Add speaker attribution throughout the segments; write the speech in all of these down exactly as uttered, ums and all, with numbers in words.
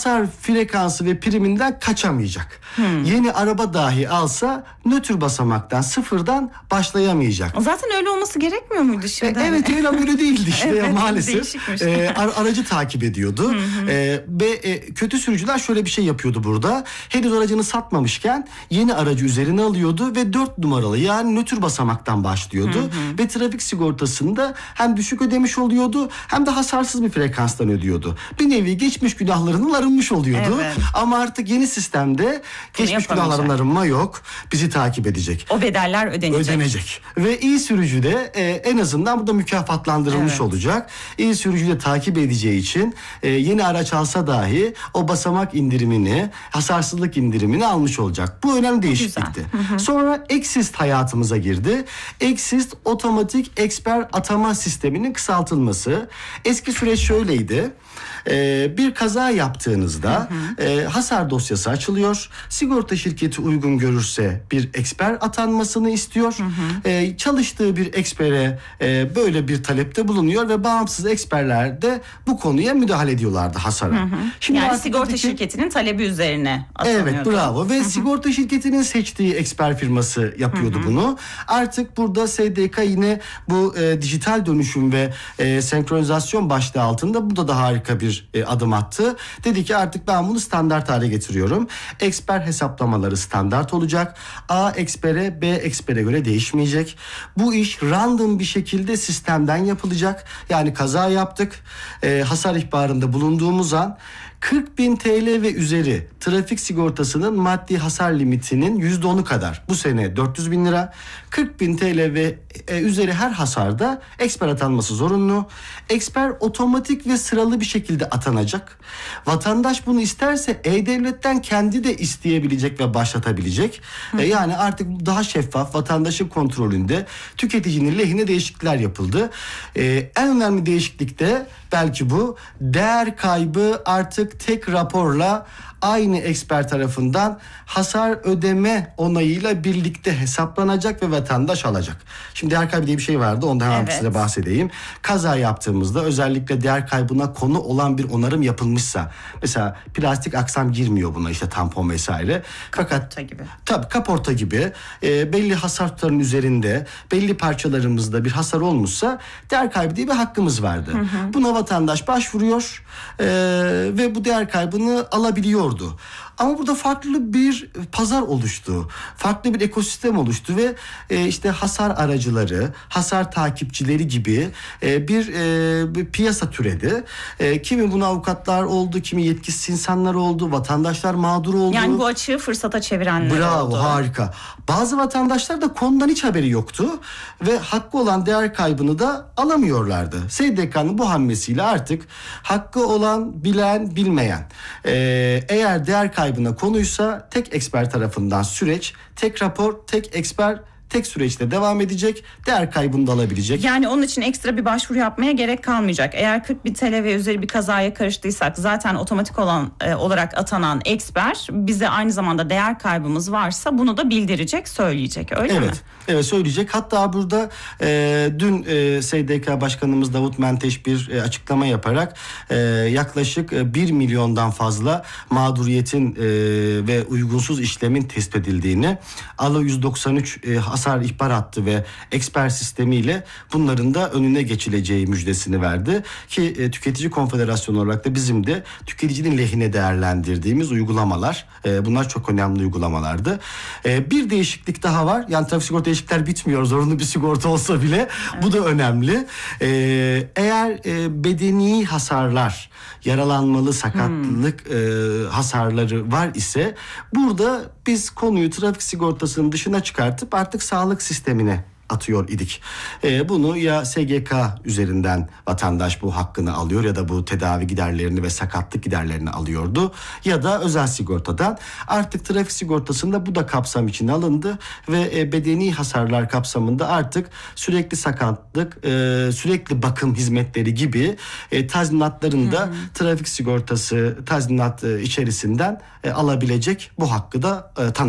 Speaker 1: hasar frekansı ve priminden kaçamayacak. Hmm. Yeni araba dahi alsa nötr basamaktan, sıfırdan başlayamayacak.
Speaker 2: Zaten öyle olması gerekmiyor muydu şimdi?
Speaker 1: E, evet öyle öyle değildi işte
Speaker 2: evet,
Speaker 1: maalesef. E, ar- aracı takip ediyordu. Hı hı. E, ve e, kötü sürücüler şöyle bir şey yapıyordu burada. Henüz aracını satmamışken yeni aracı üzerine alıyordu ve dört numaralı yani nötr basamaktan başlıyordu. Hı hı. Ve trafik sigortasında hem düşük ödemiş oluyordu hem de hasarsız bir frekanstan ödüyordu. Bir nevi geçmiş günahlarının arınmış oluyordu. Evet. Ama artık yeni sistemde bunu geçmiş günahların arınma yok. Bizi takip edecek.
Speaker 2: O bedeller ödenecek.
Speaker 1: Ödenecek. Ve iyi sürücü de e, en azından burada mükafatlandırılmış evet. olacak. İyi sürücü de takip edeceği için e, yeni araç alsa dahi o basamak indirimini, hasarsızlık indirimini almış olacak. Bu önemli değişiklikti. Hı hı. Sonra Exist hayatımıza girdi. Exist otomatik eksper atama sisteminin kısaltılması. Eski süreç şöyleydi. Ee, bir kaza yaptığınızda hı hı. E, hasar dosyası açılıyor. Sigorta şirketi uygun görürse bir eksper atanmasını istiyor. Hı hı. E, çalıştığı bir ekspere e, böyle bir talepte bulunuyor ve bağımsız eksperler de bu konuya müdahale ediyorlardı hasara. Hı hı.
Speaker 2: Şimdi yani sigorta ki, şirketinin talebi üzerine atanıyordu.
Speaker 1: Evet bravo ve hı hı. sigorta şirketinin seçtiği eksper firması yapıyordu hı hı. bunu. Artık burada S D K yine bu e, dijital dönüşüm ve e, senkronizasyon başlığı altında bu da da harika bir E, adım attı. Dedi ki artık ben bunu standart hale getiriyorum. Eksper hesaplamaları standart olacak. A ekspere B ekspere göre değişmeyecek. Bu iş random bir şekilde sistemden yapılacak. Yani kaza yaptık. E, hasar ihbarında bulunduğumuz an kırk bin T L ve üzeri trafik sigortasının maddi hasar limitinin yüzde onu kadar. Bu sene dört yüz bin lira. kırk bin T L ve e, üzeri her hasarda eksper atanması zorunlu. Eksper otomatik ve sıralı bir şekilde atanacak. Vatandaş bunu isterse E-Devlet'ten kendi de isteyebilecek ve başlatabilecek. E, yani artık daha şeffaf, vatandaşın kontrolünde, tüketicinin lehine değişiklikler yapıldı. E, en önemli değişiklik de belki bu. Değer kaybı artık tek raporla aynı eksper tarafından hasar ödeme onayıyla birlikte hesaplanacak ve vatandaş alacak. Şimdi değer kaybı diye bir şey vardı. Ondan hemen evet. size bahsedeyim. Kaza yaptığımızda özellikle değer kaybına konu olan bir onarım yapılmışsa, mesela plastik aksam girmiyor buna, işte tampon vesaire.
Speaker 2: Kaporta
Speaker 1: Fakat
Speaker 2: gibi.
Speaker 1: Tabii kaporta gibi e, belli hasar tutarının üzerinde belli parçalarımızda bir hasar olmuşsa değer kaybı diye bir hakkımız vardı. Hı hı. Buna vatandaş başvuruyor e, ve bu değer kaybını alabiliyor. Ama burada farklı bir pazar oluştu. Farklı bir ekosistem oluştu ve e, işte hasar aracıları, hasar takipçileri gibi e, bir, e, bir piyasa türedi. E, kimi buna avukatlar oldu, kimi yetkisiz insanlar oldu, vatandaşlar mağdur oldu.
Speaker 2: Yani bu açığı fırsata çevirenler
Speaker 1: Bravo,
Speaker 2: oldu.
Speaker 1: Bravo, harika. Bazı vatandaşlar da konudan hiç haberi yoktu ve hakkı olan değer kaybını da alamıyorlardı. S D K'nın bu hamlesiyle artık hakkı olan, bilen, bilmeyen, e, eğer değer kaybına konuysa tek eksper tarafından süreç, tek rapor, tek eksper, tek süreçte devam edecek, değer kaybını da alabilecek.
Speaker 2: Yani onun için ekstra bir başvuru yapmaya gerek kalmayacak. Eğer kırk bin T L ve üzeri bir kazaya karıştıysak zaten otomatik olan e, olarak atanan eksper bize aynı zamanda değer kaybımız varsa bunu da bildirecek, söyleyecek, öyle
Speaker 1: evet,
Speaker 2: mi?
Speaker 1: Evet söyleyecek. Hatta burada e, dün e, S D K Başkanımız Davut Menteş bir e, açıklama yaparak e, yaklaşık e, bir milyondan fazla mağduriyetin e, ve uygunsuz işlemin tespit edildiğini, A L O yüz doksan üç e, hasar ihbar hattı ve eksper sistemiyle bunların da önüne geçileceği müjdesini verdi ki e, Tüketici Konfederasyonu olarak da bizim de tüketicinin lehine değerlendirdiğimiz uygulamalar, e, bunlar çok önemli uygulamalardı. E, bir değişiklik daha var. Yani trafik sigorta değişiklikler bitmiyor. Zorunlu bir sigorta olsa bile evet. Bu da önemli. E, eğer e, bedeni hasarlar, yaralanmalı sakatlık hmm. e, hasarları var ise burada biz konuyu trafik sigortasının dışına çıkartıp artık sağlık sistemine atıyor idik. Ee, bunu ya S G K üzerinden vatandaş bu hakkını alıyor ya da bu tedavi giderlerini ve sakatlık giderlerini alıyordu ya da özel sigortadan. Artık trafik sigortasında bu da kapsam içine alındı ve e, bedeni hasarlar kapsamında artık sürekli sakatlık, e, sürekli bakım hizmetleri gibi e, tazminatların da hmm. trafik sigortası tazminat e, içerisinden e, alabilecek bu hakkı da e, tanındı.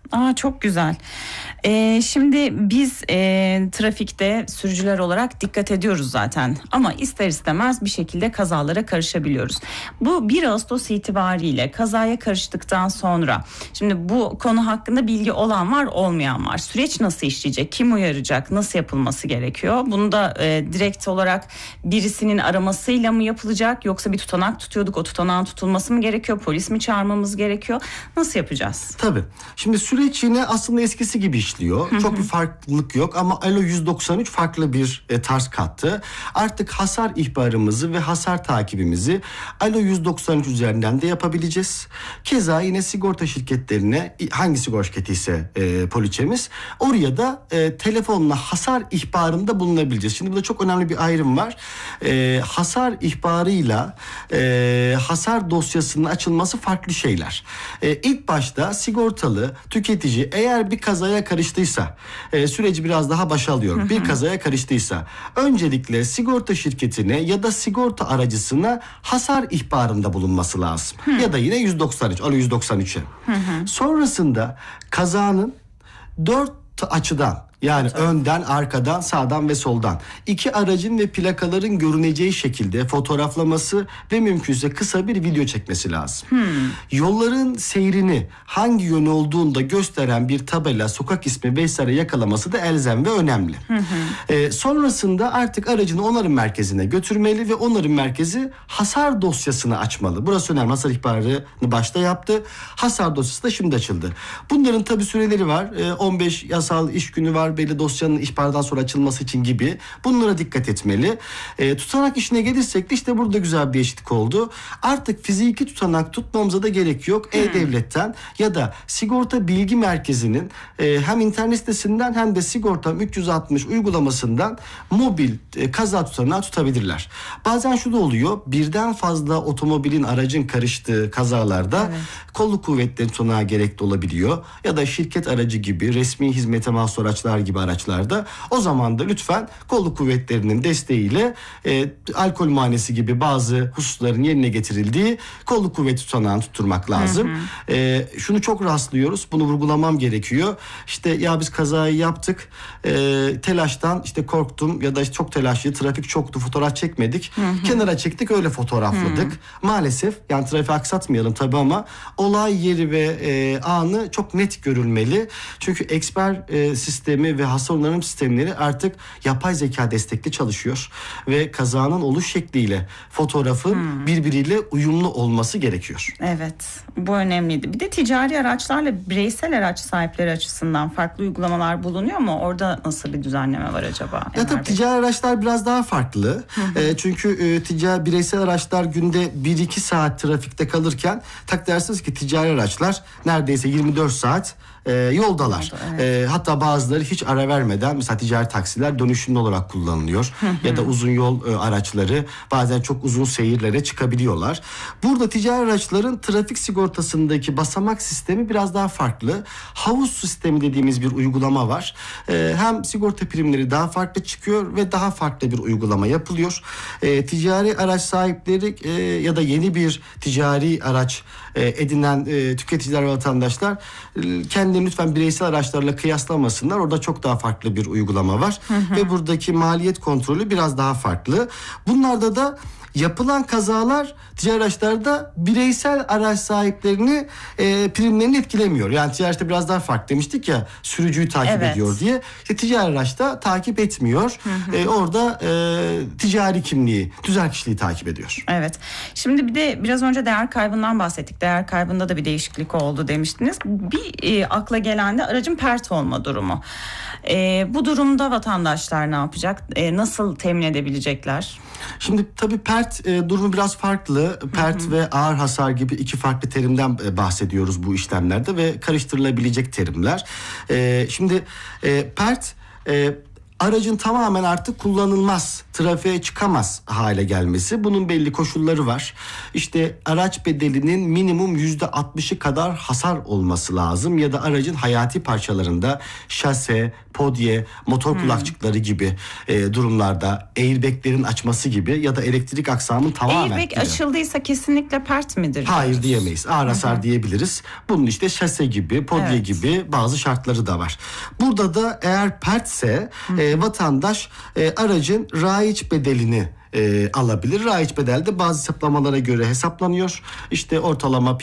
Speaker 2: Aa, çok güzel. Ee, şimdi biz e, trafikte sürücüler olarak dikkat ediyoruz zaten ama ister istemez bir şekilde kazalara karışabiliyoruz. Bu bir Ağustos itibariyle kazaya karıştıktan sonra, şimdi bu konu hakkında bilgi olan var, olmayan var. Süreç nasıl işleyecek? Kim uyaracak? Nasıl yapılması gerekiyor? Bunu da e, direkt olarak birisinin aramasıyla mı yapılacak, yoksa bir tutanak tutuyorduk, o tutanağın tutulması mı gerekiyor? Polis mi çağırmamız gerekiyor? Nasıl yapacağız?
Speaker 1: Tabii. Şimdi süreç yine aslında eskisi gibi işliyor. Hı hı. Çok bir farklılık yok ama Alo yüz doksan üç farklı bir e, tarz kattı. Artık hasar ihbarımızı ve hasar takibimizi Alo yüz doksan üç üzerinden de yapabileceğiz. Keza yine sigorta şirketlerine, hangi sigorta şirketi ise e, poliçemiz, oraya da e, telefonla hasar ihbarında bulunabileceğiz. Şimdi burada çok önemli bir ayrım var. E, hasar ihbarıyla e, hasar dosyasının açılması farklı şeyler. E, ilk başta sigortalı tüketici eğer bir kazaya karıştıysa, e, süreci biraz daha başa alıyorum. Bir kazaya karıştıysa öncelikle sigorta şirketine ya da sigorta aracısına hasar ihbarında bulunması lazım. Hı. Ya da yine yüz doksan üç, Alo yüz doksan üçe. Hı hı. Sonrasında kazanın dört açıdan, yani evet, önden, arkadan, sağdan ve soldan iki aracın ve plakaların görüneceği şekilde fotoğraflaması ve mümkünse kısa bir video çekmesi lazım. Hmm. Yolların seyrini hangi yön olduğunu da gösteren bir tabela, sokak ismi vesaire yakalaması da elzem ve önemli. Hmm. Ee, sonrasında artık aracını onarım merkezine götürmeli ve onarım merkezi hasar dosyasını açmalı. Burası önemli. Hasar ihbarını başta yaptı. Hasar dosyası da şimdi açıldı. Bunların tabii süreleri var. Ee, on beş yasal iş günü var. Belli dosyanın ihbardan sonra açılması için gibi. Bunlara dikkat etmeli. E, tutanak işine gelirsek de işte burada güzel bir değişiklik oldu. Artık fiziki tutanak tutmamıza da gerek yok. Hmm. E-Devlet'ten ya da sigorta bilgi merkezinin e, hem internet sitesinden hem de sigortam üç yüz altmış uygulamasından mobil e, kaza tutanağı tutabilirler. Bazen şu da oluyor. Birden fazla otomobilin, aracın karıştığı kazalarda evet, kolluk kuvvetleri tutanağı gerekli olabiliyor. Ya da şirket aracı gibi, resmi hizmete mahsus araçlar gibi araçlarda, o zaman da lütfen kolluk kuvvetlerinin desteğiyle e, alkol muayenesi gibi bazı hususların yerine getirildiği kolluk kuvveti tutanağını tutturmak lazım. Hı hı. E, şunu çok rastlıyoruz. Bunu vurgulamam gerekiyor. İşte ya biz kazayı yaptık. E, telaştan işte korktum ya da işte çok telaşlı, trafik çoktu, fotoğraf çekmedik. Hı hı. Kenara çektik, öyle fotoğrafladık. Hı. Maalesef yani trafiği aksatmayalım tabii ama olay yeri ve e, anı çok net görülmeli. Çünkü eksper e, sistemi ve hasar onarım sistemleri artık yapay zeka destekli çalışıyor ve kazanın oluş şekliyle fotoğrafın hmm. birbiriyle uyumlu olması gerekiyor.
Speaker 2: Evet, bu önemliydi. Bir de ticari araçlarla bireysel araç sahipleri açısından farklı uygulamalar bulunuyor mu? Orada nasıl bir düzenleme var acaba?
Speaker 1: Ya tabii ticari araçlar biraz daha farklı. e, çünkü e, ticari bireysel araçlar günde bir iki saat trafikte kalırken tak dersiniz ki ticari araçlar neredeyse yirmi dört saat E, yoldalar. Evet. E, hatta bazıları hiç ara vermeden, mesela ticari taksiler dönüşümlü olarak kullanılıyor. Ya da uzun yol e, araçları bazen çok uzun seyirlere çıkabiliyorlar. Burada ticari araçların trafik sigortasındaki basamak sistemi biraz daha farklı. Havuz sistemi dediğimiz bir uygulama var. E, hem sigorta primleri daha farklı çıkıyor ve daha farklı bir uygulama yapılıyor. E, ticari araç sahipleri e, ya da yeni bir ticari araç e, edinen e, tüketiciler ve vatandaşlar e, kendi lütfen bireysel araçlarla kıyaslamasınlar. Orada çok daha farklı bir uygulama var. Hı hı. Ve buradaki maliyet kontrolü biraz daha farklı. Bunlarda da yapılan kazalar ticari araçlarda bireysel araç sahiplerini e, primlerini etkilemiyor. Yani ticari araçta biraz daha farklı demiştik ya, sürücüyü takip evet. ediyor diye. İşte ticari araçta takip etmiyor. Hı hı. E, orada e, ticari kimliği, tüzel kişiliği takip ediyor.
Speaker 2: Evet. Şimdi bir de biraz önce değer kaybından bahsettik. Değer kaybında da bir değişiklik oldu demiştiniz. Bir e, akla gelen de aracın pert olma durumu. E, bu durumda vatandaşlar ne yapacak? E, nasıl temin edebilecekler?
Speaker 1: Şimdi tabii pert e, durumu biraz farklı. Pert hı hı. ve ağır hasar gibi iki farklı terimden e, bahsediyoruz bu işlemlerde ve karıştırılabilecek terimler. E, şimdi e, pert e, aracın tamamen artık kullanılmaz, trafiğe çıkamaz hale gelmesi. Bunun belli koşulları var. İşte araç bedelinin minimum yüzde altmışı kadar hasar olması lazım ya da aracın hayati parçalarında şase, podye, motor kulakçıkları gibi e, durumlarda airbaglerin açması gibi ya da elektrik aksamın tamamen...
Speaker 2: Airbag açıldıysa kesinlikle pert midir?
Speaker 1: Hayır diyemeyiz. Ağır hasar diyebiliriz. Bunun işte şase gibi, podye
Speaker 2: Evet.
Speaker 1: gibi bazı şartları da var. Burada da eğer pertse e, vatandaş e, aracın raiç bedelini e, alabilir. Raiç bedel de bazı hesaplamalara göre hesaplanıyor. İşte ortalama